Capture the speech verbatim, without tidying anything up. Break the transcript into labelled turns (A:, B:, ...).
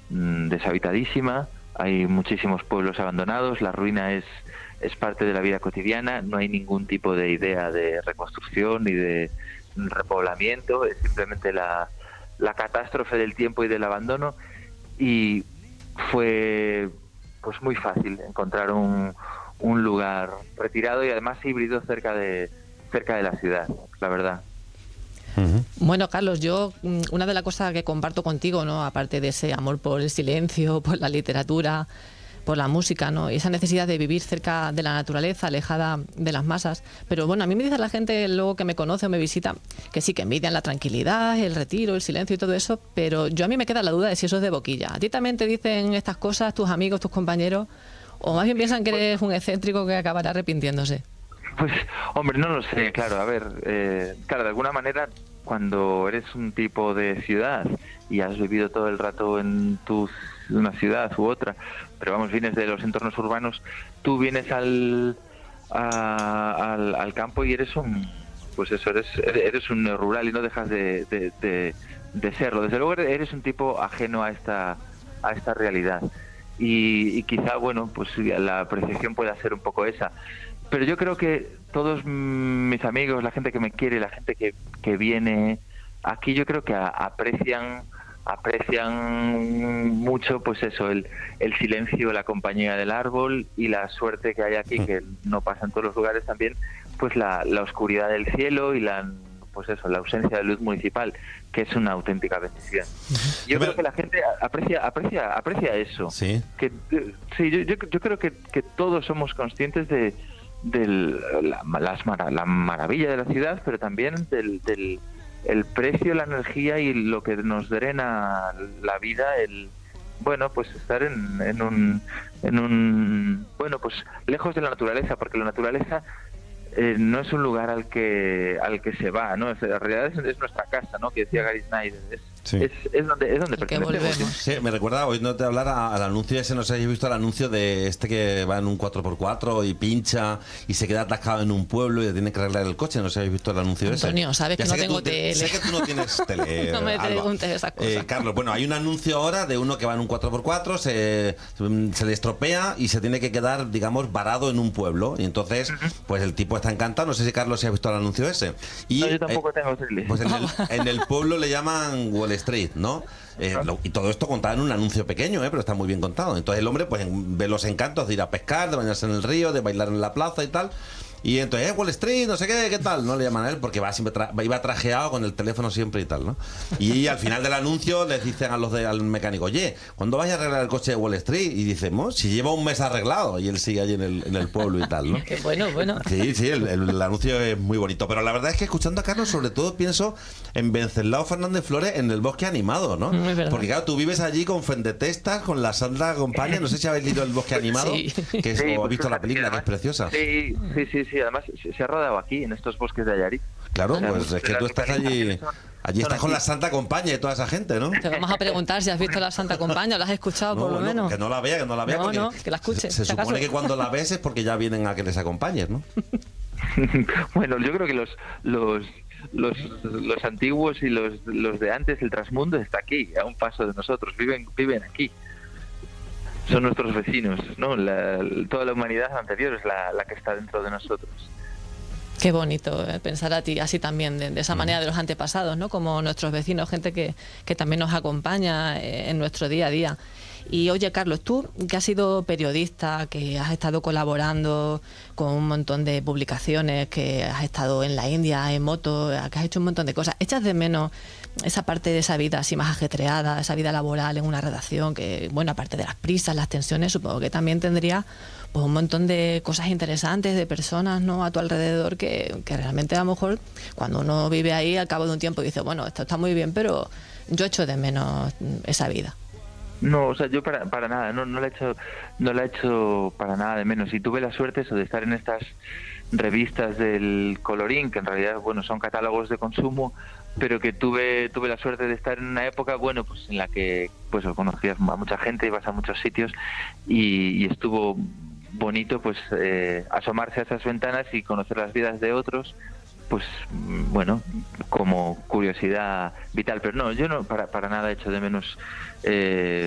A: mmm, deshabitadísima, hay muchísimos pueblos abandonados, la ruina es, es parte de la vida cotidiana, no hay ningún tipo de idea de reconstrucción ni de repoblamiento, es simplemente la, la catástrofe del tiempo y del abandono, y fue pues muy fácil encontrar un, un lugar retirado y además híbrido cerca de cerca de la ciudad, la verdad.
B: Bueno, Carlos, yo una de las cosas que comparto contigo, ¿no?, aparte de ese amor por el silencio, por la literatura, por la música, ¿no?, esa necesidad de vivir cerca de la naturaleza, alejada de las masas. Pero bueno, a mí me dice la gente luego que me conoce o me visita que sí, que envidian la tranquilidad, el retiro, el silencio y todo eso, pero yo a mí me queda la duda de si eso es de boquilla. ¿A ti también te dicen estas cosas tus amigos, tus compañeros, o más bien piensan que eres un excéntrico que acabará arrepintiéndose?
A: Pues, hombre, no lo sé, claro, a ver, eh, claro, de alguna manera, cuando eres un tipo de ciudad y has vivido todo el rato en tu, una ciudad u otra, pero vamos, vienes de los entornos urbanos, tú vienes al, a, al, al campo y eres un, pues eso, eres, eres un rural y no dejas de, de, de, de serlo. Desde luego eres un tipo ajeno a esta, a esta realidad. Y, y quizá, bueno, pues la apreciación pueda ser un poco esa. Pero yo creo que todos mis amigos, la gente que me quiere, la gente que, que viene aquí, yo creo que a, aprecian aprecian mucho, pues eso, el, el silencio, la compañía del árbol y la suerte que hay aquí, que no pasa en todos los lugares también, pues la, la oscuridad del cielo y la, pues eso, la ausencia de luz municipal, que es una auténtica bendición. Yo creo que la gente aprecia aprecia aprecia eso.
C: Sí.
A: Que sí, yo, yo, yo creo que, que todos somos conscientes de del la, las mara, la maravilla de la ciudad, pero también del, del el precio, la energía y lo que nos drena la vida, el bueno, pues estar en, en un en un bueno, pues lejos de la naturaleza, porque la naturaleza eh, no es un lugar al que al que se va, ¿no? En realidad es, es nuestra casa, ¿no?, que decía Gary Snyder. Es, sí. es, es donde es donde pertenecemos.
C: Sí, me recuerda, hoy no te hablara al anuncio ese, no sé si habéis visto el anuncio de este que va en un cuatro por cuatro y pincha y se queda atascado en un pueblo y tiene que arreglar el coche, no sé si habéis visto el anuncio ese.
B: Antonio, sabes ya que no tengo
C: que tú,
B: tele.
C: Sé que tú no tienes tele.
B: No me preguntes esas cosas.
C: Eh, Carlos, bueno, hay un anuncio ahora de uno que va en un cuatro por cuatro, se, se le estropea y se tiene que quedar, digamos, varado en un pueblo. Y entonces, pues el tipo está encantado. No sé si Carlos, si ha visto el anuncio ese. Y,
A: no, yo tampoco
C: eh,
A: tengo tele.
C: Pues en el, en el pueblo le llaman Wall Street, ¿no? Eh, lo, y todo esto contado en un anuncio pequeño, ¿eh? Pero está muy bien contado. Entonces el hombre pues ve los encantos de ir a pescar, de bañarse en el río, de bailar en la plaza y tal. Y entonces, eh, Wall Street, no sé qué, qué tal. No le llaman a él porque va siempre tra iba trajeado con el teléfono siempre y tal, ¿no? Y al final del anuncio les dicen a los de, al mecánico, oye, ¿cuándo vas a arreglar el coche de Wall Street? Y dice, si lleva un mes arreglado. Y él sigue allí en el, en el pueblo y tal, ¿no?
B: Qué bueno, bueno.
C: Sí, sí, el, el, el anuncio es muy bonito. Pero la verdad es que escuchando a Carlos, sobre todo pienso en Venceslao Fernández Flores en El Bosque Animado, ¿no? Porque claro, tú vives allí con Fendetestas, con la Sandra Compañía. No sé si habéis leído El Bosque Animado,
B: sí.
C: que es,
A: sí,
C: o
A: pues,
C: has visto
A: además,
C: la película,
A: además,
C: que es preciosa.
A: Sí, sí, sí, sí. Además se, se ha rodado aquí, en estos bosques de Ayarit.
C: Claro,
A: o sea,
C: pues es que tú estás allí, allí estás con la Santa Compañía y toda esa gente, ¿no?
B: Te vamos a preguntar si has visto la Santa Compañía, ¿la has escuchado
C: no,
B: por lo
C: bueno,
B: menos?
C: Que no la vea, que no la vea.
B: No, no, que la escuche.
C: Se, se
B: si
C: supone
B: acaso.
C: que cuando la ves es porque ya vienen a que les acompañes, ¿no?
A: Bueno, yo creo que los los los, los antiguos y los, los de antes, el trasmundo está aquí, a un paso de nosotros, viven viven aquí. Son nuestros vecinos, ¿no? La, toda la humanidad anterior es la, la que está dentro de nosotros.
B: Qué bonito eh, pensar a ti así también, de, de esa manera de los antepasados, ¿no? Como nuestros vecinos, gente que, que también nos acompaña eh, en nuestro día a día. Y oye, Carlos, tú que has sido periodista, que has estado colaborando con un montón de publicaciones, que has estado en la India, en moto, que has hecho un montón de cosas, ¿echas de menos esa parte de esa vida así más ajetreada, esa vida laboral en una redacción que, bueno, aparte de las prisas, las tensiones, supongo que también tendría pues un montón de cosas interesantes, de personas, ¿no?, a tu alrededor que, que realmente a lo mejor cuando uno vive ahí al cabo de un tiempo dice, bueno, esto está muy bien, pero yo echo de menos esa vida?
A: No, o sea, yo para, para nada, no, no la he hecho, no la he hecho para nada de menos. Y tuve la suerte eso de estar en estas revistas del Colorín, que en realidad, bueno, son catálogos de consumo, pero que tuve tuve la suerte de estar en una época, bueno, pues en la que pues conocías a mucha gente, ibas a muchos sitios y, y estuvo bonito pues eh, asomarse a esas ventanas y conocer las vidas de otros, pues bueno, como curiosidad vital. Pero no, yo no para para nada echo de menos eh,